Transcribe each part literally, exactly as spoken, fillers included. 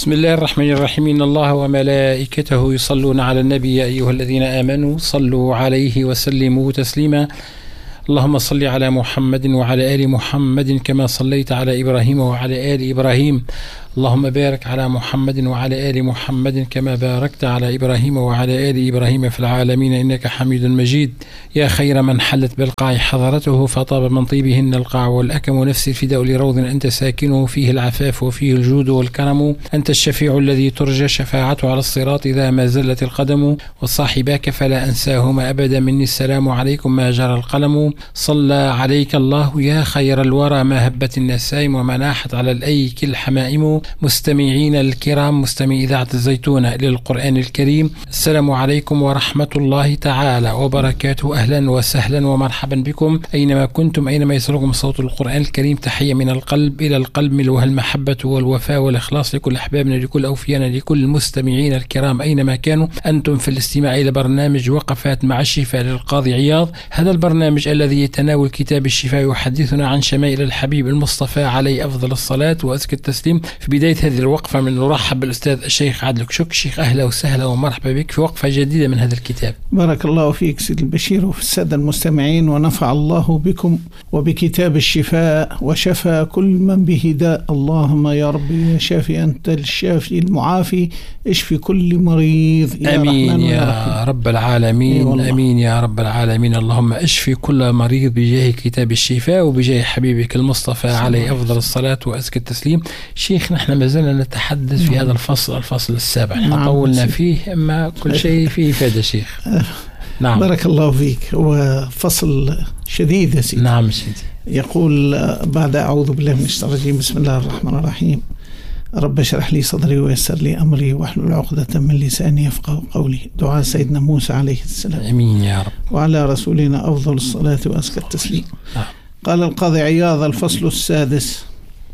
بسم الله الرحمن الرحيم. إن الله وملائكته يصلون على النبي يا أيها الذين آمنوا صلوا عليه وسلموا تسليما. اللهم صل على محمد وعلى آل محمد كما صليت على إبراهيم وعلى آل إبراهيم. اللهم بارك على محمد وعلى آل محمد كما باركت على إبراهيم وعلى آل إبراهيم في العالمين إنك حميد مجيد. يا خير من حلت بالقاع حضرته فطاب من طيبهن القاع والأكم نفسي الفداء لروض أنت ساكنه فيه العفاف وفيه الجود والكرم. أنت الشفيع الذي ترجى شفاعته على الصراط إذا ما زلت القدم وصاحباك فلا أنساهما أبدا مني السلام عليكم ما جرى القلم. صلى عليك الله يا خير الورى ما هبت النسائم وما ناحت على الأيك الحمائم. مستمعين الكرام مستمعي إذاعة الزيتونة للقرآن الكريم، السلام عليكم ورحمة الله تعالى وبركاته. أهلا وسهلا ومرحبا بكم أينما كنتم، أينما يصلكم صوت القرآن الكريم. تحية من القلب إلى القلب، ملوها المحبة والوفاء والإخلاص لكل أحبابنا، لكل أوفيانا، لكل المستمعين الكرام أينما كانوا. أنتم في الاستماع إلى برنامج وقفات مع الشفاء للقاضي عياض. هذا البرنامج الذي يتناول كتاب الشفاء يحدثنا عن شمائل الحبيب المصطفى عليه أفضل الصلاة وأزكى التسليم. في بداية هذه الوقفة من نرحب بالأستاذ الشيخ عادل كشك. شيخ أهلا وسهلا ومرحبا بك في وقفة جديدة من هذا الكتاب. بارك الله فيك سيد البشير وفي السادة المستمعين، ونفع الله بكم وبكتاب الشفاء وشفى كل من به داء. اللهم يا ربي يا شافي أنت الشافي المعافي، اشفي كل مريض يا أمين رحمن يا يا رب العالمين. أمين يا رب العالمين. اللهم اشفي كل مريض بجاه كتاب الشفاء وبجاه حبيبك المصطفى عليه أفضل الصلاة وأزكى التسليم. شيخ نحن ما زلنا نتحدث في هذا الفصل الفصل السابع، نحن طولنا فيه أما كل شيء فيه فائدة شيخ. نعم بارك الله فيك. هو فصل شديد يا سيدي. نعم سيدي. يقول بعد أعوذ بالله من الشيطان الرجيم بسم الله الرحمن الرحيم. رب اشرح لي صدري ويسر لي أمري واحلل عقدة من لساني يفقهوا قولي. دعاء سيدنا موسى عليه السلام. أمين يا رب. وعلى رسولنا أفضل الصلاة وأزكى التسليم. نعم. قال القاضي عياض: الفصل السادس.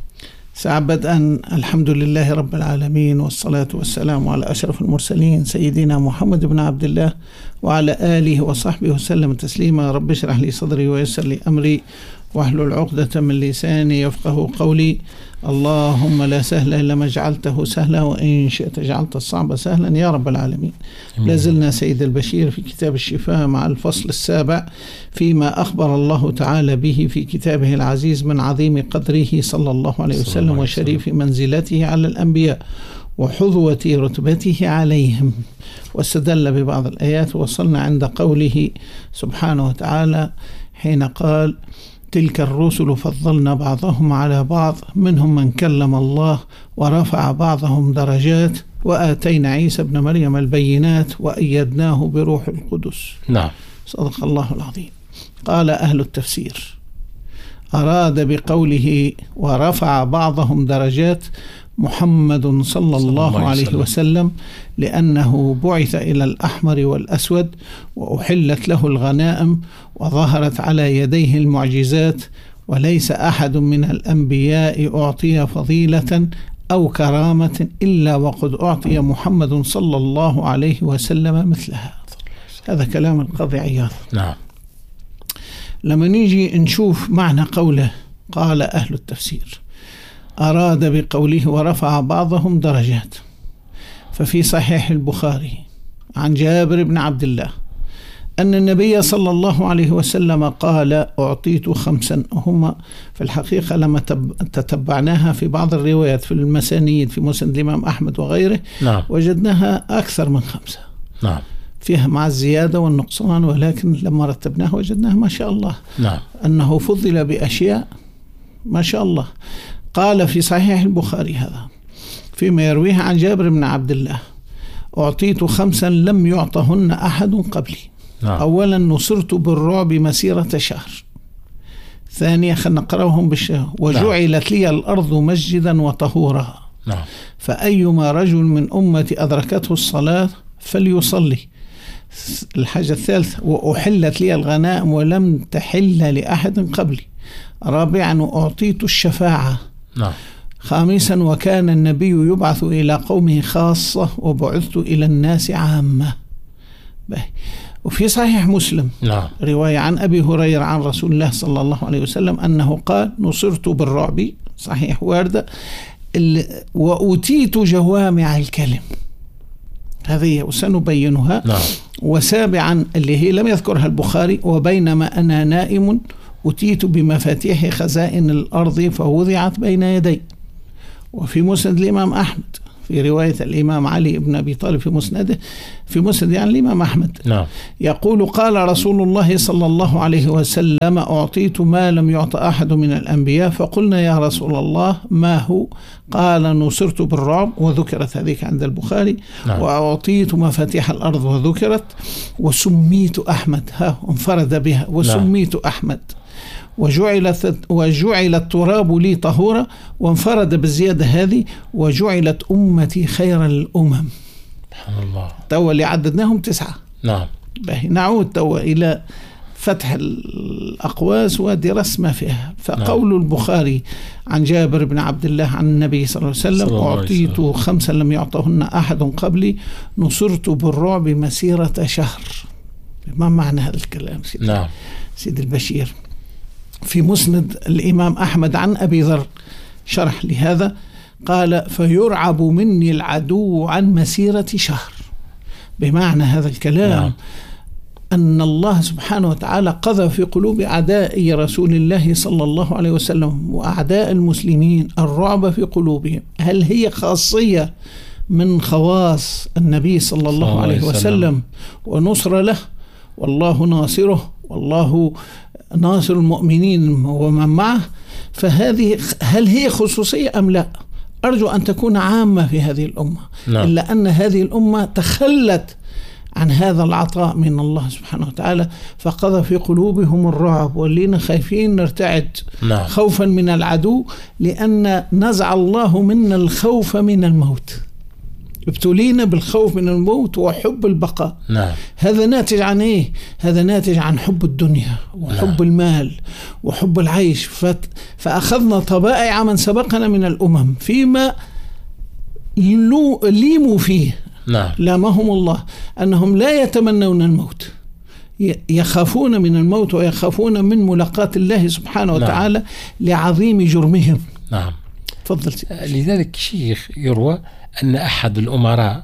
سعبدأ الحمد لله رب العالمين، والصلاة والسلام على أشرف المرسلين سيدنا محمد بن عبد الله وعلى آله وصحبه وسلم تسليما. رب اشرح لي صدري ويسر لي أمري واحلل عقدة من لساني يفقه قولي. اللهم لا سهل إلا ما جعلته سهلا، وإن شئت جعلت الصعب سهلا يا رب العالمين. لازلنا سيد البشير في كتاب الشفاء مع الفصل السابع فيما أخبر الله تعالى به في كتابه العزيز من عظيم قدره صلى الله عليه وسلم وشريف منزلته على الأنبياء وحظوة رتبته عليهم، واستدل ببعض الآيات. وصلنا عند قوله سبحانه وتعالى حين قال: تلك الرسل فضلنا بعضهم على بعض منهم من كلم الله ورفع بعضهم درجات وآتينا عيسى ابن مريم البينات وأيدناه بروح القدس. نعم. صدق الله العظيم. قال أهل التفسير: أراد بقوله ورفع بعضهم درجات محمد صلى الله عليه وسلم، لأنه بعث إلى الأحمر والأسود وأحلت له الغنائم وظهرت على يديه المعجزات، وليس أحد من الأنبياء أعطي فضيلة أو كرامة إلا وقد أعطي محمد صلى الله عليه وسلم مثلها. هذا كلام القاضي عياض. نعم. لما نيجي نشوف معنى قوله قال أهل التفسير أراد بقوله ورفع بعضهم درجات، ففي صحيح البخاري عن جابر بن عبد الله أن النبي صلى الله عليه وسلم قال: أعطيت خمسا، هم في الحقيقة لما تتبعناها في بعض الروايات في المسانيد في مسند الإمام أحمد وغيره، نعم، وجدناها أكثر من خمسة، نعم، فيها مع الزيادة والنقصان، ولكن لما رتبناها وجدناها ما شاء الله، نعم، أنه فضل بأشياء ما شاء الله. قال في صحيح البخاري هذا فيما يرويه عن جابر بن عبد الله: أعطيت خمسا لم يعطهن أحد قبلي. نعم. أولا نصرت بالرعب مسيرة شهر. ثانيا خلنا نقرأهم بالشهر: وجعلت لي الأرض مسجدا وطهورا. نعم. فأيما رجل من أمتي أدركته الصلاة فليصلي. الحاجة الثالثة: وأحلت لي الغنائم ولم تحل لأحد قبلي. رابعا: أعطيت الشفاعة. نعم. خامسا: وكان النبي يبعث إلى قومه خاصة وبعثت إلى الناس عامة. به. وفي صحيح مسلم، نعم، رواية عن أبي هريرة عن رسول الله صلى الله عليه وسلم أنه قال: نصرت بالرعب، صحيح واردة، وأوتيت جوامع الكلم، هذه وسنبينها. نعم. وسابعا اللي هي لم يذكرها البخاري: وبينما أنا نائم أتيت بمفاتيح خزائن الأرض فوضعت بين يدي. وفي مسند الإمام أحمد في رواية الإمام علي بن أبي طالب في مسنده في مسند يعني الإمام أحمد نعم. يقول: قال رسول الله صلى الله عليه وسلم: أعطيت ما لم يعط أحد من الأنبياء. فقلنا: يا رسول الله ما هو؟ قال: نصرت بالرعب، وذكرت هذيك عند البخاري. نعم. وأعطيت مفاتيح الأرض، وذكرت. وسميت أحمد، ها انفرد بها، وسميت نعم. أحمد. وجعلت وجعل التراب لي طهورا، وانفرد بالزيادة هذه: وجعلت أمتي خير الأمم. سبحان الله. توا اللي عددناهم تسعة. نعم. نعود توا إلى فتح الأقواس ودرس ما فيها. فقول نعم. البخاري عن جابر بن عبد الله عن النبي صلى الله عليه وسلم: أعطيت خمسا لم يعطهن أحد قبلي، نصرت بالرعب مسيرة شهر. ما معنى هذا الكلام سيدي؟ نعم. سيد البشير في مسند الإمام أحمد عن أبي ذر شرح لهذا، قال: فيرعب مني العدو عن مسيرة شهر. بمعنى هذا الكلام نعم. أن الله سبحانه وتعالى قذف في قلوب أعداء رسول الله صلى الله عليه وسلم وأعداء المسلمين الرعب في قلوبهم. هل هي خاصية من خواص النبي صلى الله عليه وسلم ونصر له؟ والله ناصره، والله ناصر المؤمنين ومن معه. فهذه هل هي خصوصية أم لا؟ أرجو أن تكون عامة في هذه الأمة. نعم. إلا أن هذه الأمة تخلت عن هذا العطاء من الله سبحانه وتعالى، فقذف في قلوبهم الرعب، واللينا خايفين نرتعد. نعم. خوفا من العدو، لأن نزع الله منا الخوف من الموت. ابتلينا بالخوف من الموت وحب البقاء. نعم. هذا ناتج عن ايه؟ هذا ناتج عن حب الدنيا وحب نعم. المال وحب العيش. فأخذنا طبائع من سبقنا من الأمم فيما ليموا فيه. نعم. لامهم الله أنهم لا يتمنون الموت، يخافون من الموت ويخافون من ملاقاة الله سبحانه وتعالى. نعم. لعظيم جرمهم. نعم. تفضل. لذلك شيخ يروى أن أحد الأمراء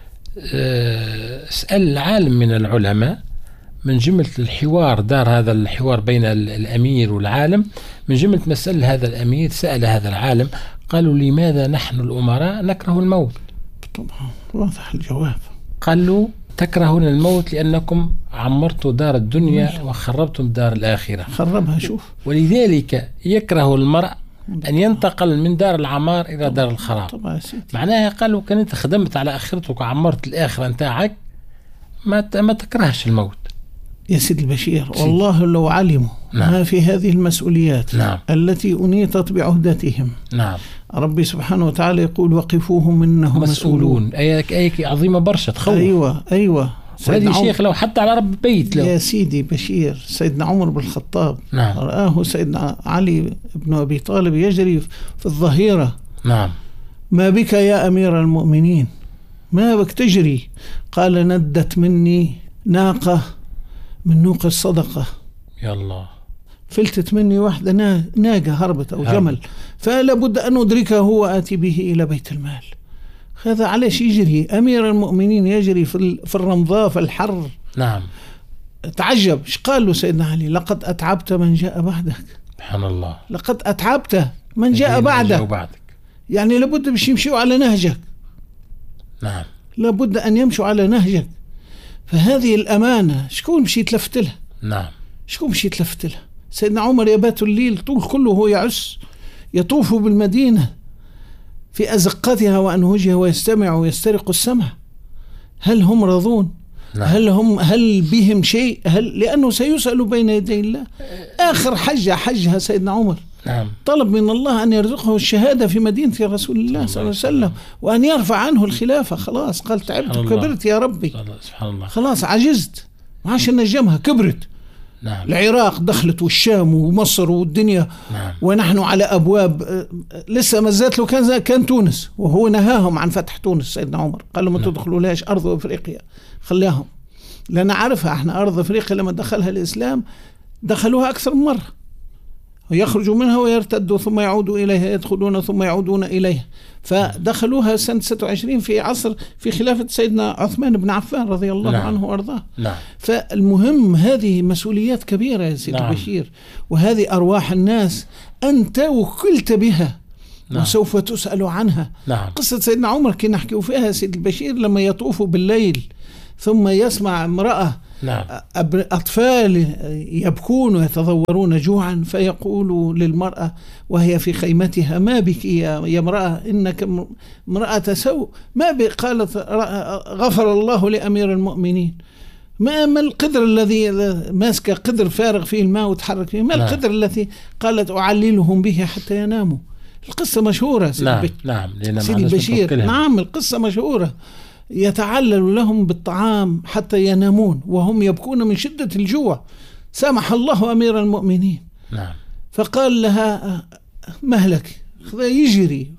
سأل عالم من العلماء من جملة الحوار، دار هذا الحوار بين الأمير والعالم، من جملة مسألة هذا الأمير سأل هذا العالم، قالوا: لماذا نحن الأمراء نكره الموت؟ طبعا واضح الجواب. قالوا: تكرهون الموت لأنكم عمرتوا دار الدنيا وخربتم دار الآخرة. خربها. شوف. ولذلك يكره المرء أن ينتقل من دار العمار إلى دار الخراب. طبعا. معناها قالوا: كان أنت خدمت على آخرتك وعمرت الآخرة نتاعك، ما ما تكرهش الموت. يا سيد البشير، والله لو علموا نعم. ما في هذه المسؤوليات نعم. التي أنيطت بعهدتهم. نعم. ربي سبحانه وتعالى يقول: وقفوهم إنهم مسؤولون. آية عظيمة برشا تخوف. أيوة أيوة. هذه شيخ لو حتى على رب بيت لو. يا سيدي بشير، سيدنا عمر بن الخطاب نعم. رآه سيدنا علي بن أبي طالب يجري في الظهيرة. نعم. ما بك يا أمير المؤمنين؟ ما بك تجري؟ قال: ندت مني ناقة من نوق الصدقة. يا الله. فلتت مني واحدة ناقة هربت أو جمل، فلا بد أن أدركه وآتي به إلى بيت المال. هذا عليش يجري أمير المؤمنين، يجري في الرمضاء في الحر. نعم. تعجب ايش قال له سيدنا علي: لقد أتعبت من جاء بعدك. سبحان الله. لقد أتعبت من جاء بعدك. يعني لابد باش يمشوا على نهجك. نعم. لابد أن يمشوا على نهجك. فهذه الأمانة شكون مشي يتلفت لها؟ نعم. شكون مشي يتلفت لها؟ سيدنا عمر يبات الليل طول كله هو يعس، يطوف بالمدينة في أزقتها وأنهجها ويستمع ويسترق السمع. هل هم راضون؟ نعم. هل هم هل بهم شيء؟ هل لأنه سيسأل بين يدي الله. آخر حجة حجها سيدنا عمر. نعم. طلب من الله أن يرزقه الشهادة في مدينة رسول الله صلى الله عليه وسلم، وأن يرفع عنه الخلافة. خلاص قال: تعبت وكبرت يا ربي. سبحان الله. خلاص عجزت، ما عادش نجمها، كبرت. نعم. العراق دخلت والشام ومصر والدنيا. نعم. ونحن على أبواب. لسه مزات له كان كان تونس، وهو نهاهم عن فتح تونس سيدنا عمر، قال لهم: ما نعم. تدخلوا لهاش أرض أفريقيا، خلاهم. لأن عارفها احنا أرض أفريقيا لما دخلها الإسلام دخلوها أكثر من مرة. ويخرجوا منها ويرتدوا ثم يعودوا إليها، يدخلون ثم يعودون إليها. فدخلوها سنة ستة وعشرين في عصر في خلافة سيدنا عثمان بن عفان رضي الله نعم. عنه وأرضاه. نعم. فالمهم هذه مسؤوليات كبيرة يا سيدي نعم. بشير، وهذه أرواح الناس أنت وكلت بها نعم. وسوف تسأل عنها. نعم. قصة سيدنا عمر كنا نحكي فيها سيدي البشير، لما يطوف بالليل ثم يسمع امرأة نعم. أطفال يبكون ويتضورون جوعا، فيقول للمرأة وهي في خيمتها: ما بك يا امرأة، إنك امرأة سوء. ما بك؟ قالت: غفر الله لأمير المؤمنين. ما ما القدر الذي ماسك قدر فارغ فيه الماء وتحرك فيه؟ ما نعم. القدر الذي قالت أعللهم به حتى يناموا؟ القصة مشهورة سيدي نعم. نعم. سيدي البشير. نعم القصة مشهورة. يتعلل لهم بالطعام حتى ينامون وهم يبكون من شدة الجوع. سامح الله أمير المؤمنين. نعم. فقال لها: مهلك، خذ يجري.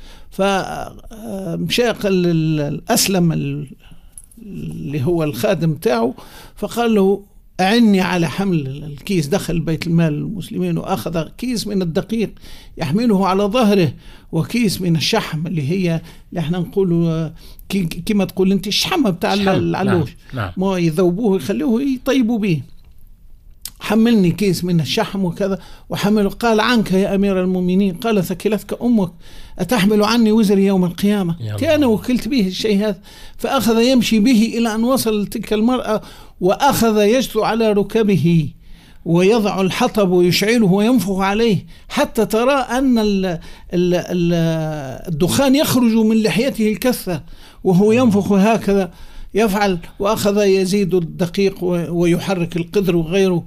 فمشاق الأسلم اللي هو الخادم تاعه، فقال له: أعني على حمل الكيس. دخل بيت المال المسلمين وأخذ كيس من الدقيق يحمله على ظهره، وكيس من الشحم اللي هي اللي احنا نقول كما تقول انت الشحمة بتاع العلوش. نعم. ما يذوبوه يخلوه يطيبوا به. حملني كيس من الشحم وكذا وحمله. قال: عنك يا أمير المؤمنين. قال: ثكلتك أمك، أتحمل عني وزري يوم القيامة؟ كان وكلت به الشيء هذا. فأخذ يمشي به إلى أن وصل تلك المرأة، وأخذ يجثو على ركبه ويضع الحطب ويشعله وينفخ عليه حتى ترى أن ال ال ال الدخان يخرج من لحيته الكثة وهو ينفخ هكذا يفعل. وأخذ يزيد الدقيق ويحرك القدر وغيره،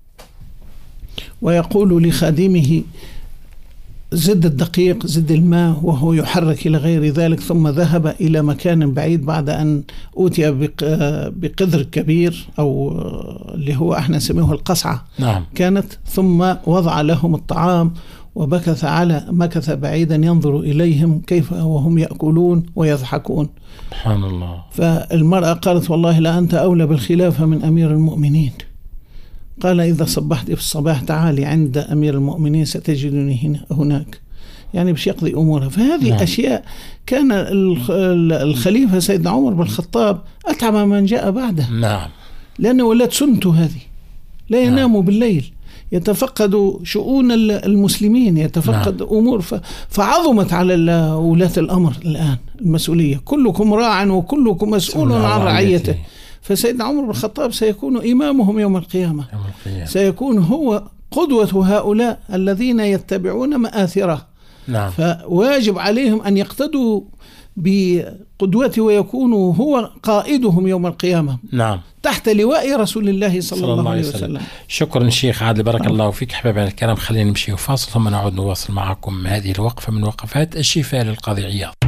ويقول لخادمه: زد الدقيق، زد الماء، وهو يحرك إلى غير ذلك. ثم ذهب إلى مكان بعيد بعد أن أوتي بقدر كبير أو اللي هو احنا نسميه القصعة. نعم. كانت. ثم وضع لهم الطعام وبكث على مكث بعيدا ينظر إليهم كيف وهم يأكلون ويضحكون. سبحان الله. فالمرأة قالت: والله لا أنت أولى بالخلافة من أمير المؤمنين. قال: إذا صبحت في الصباح تعالي عند أمير المؤمنين ستجدني هنا هناك، يعني باش يقضي أمورها. فهذه نعم. أشياء كان الخليفة سيدنا عمر بن الخطاب أتعب من جاء بعده. نعم. لأنه ولد سنته هذه، لا ينام نعم. بالليل، يتفقد شؤون المسلمين، يتفقد نعم. أمور. فعظمت على ولاة الأمر الآن المسؤولية. كلكم راع وكلكم مسؤول عن رعيته. فسيدنا عمر بن الخطاب سيكون إمامهم يوم القيامة. يوم القيامة. سيكون هو قدوة هؤلاء الذين يتبعون مآثره. نعم. فواجب عليهم أن يقتدوا بقدوته ويكونوا هو قائدهم يوم القيامة. نعم. تحت لواء رسول الله صلى, صلى الله عليه وسلم. وسلم. شكرا شيخ عادل، بارك نعم. الله فيك. حبايبنا الكرام، خلينا نمشي وفاصل ثم نعود نواصل معكم هذه الوقفة من وقفات الشفاء للقاضي عياض.